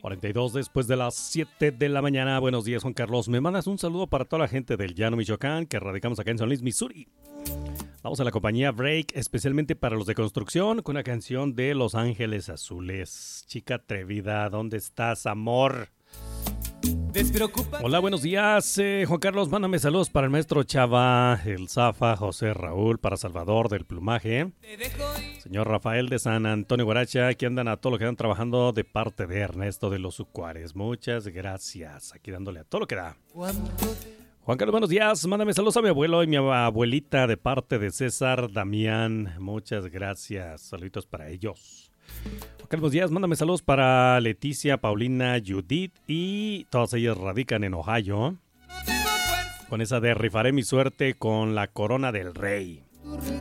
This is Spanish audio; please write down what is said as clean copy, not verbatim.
42 después de las 7 de la mañana. Buenos días, Juan Carlos. Me mandas un saludo para toda la gente del Llano Michoacán que radicamos acá en San Luis, Missouri. Vamos a la compañía Break, especialmente para los de construcción, con una canción de Los Ángeles Azules. Chica atrevida, ¿dónde estás, amor? Hola, buenos días, Juan Carlos. Mándame saludos para el maestro Chava, el Zafa, José Raúl, para Salvador del Plumaje, señor Rafael de San Antonio Guaracha. Aquí andan a todo lo que están trabajando de parte de Ernesto de los Ucuares. Muchas gracias. Aquí dándole a todo lo que da. Juan Carlos, buenos días. Mándame saludos a mi abuelo y mi abuelita de parte de César Damián. Muchas gracias. Saluditos para ellos. Juan Carlos Díaz, mándame saludos para Leticia, Paulina, Judith y todas ellas radican en Ohio. Con esa de rifaré mi suerte con la corona del rey.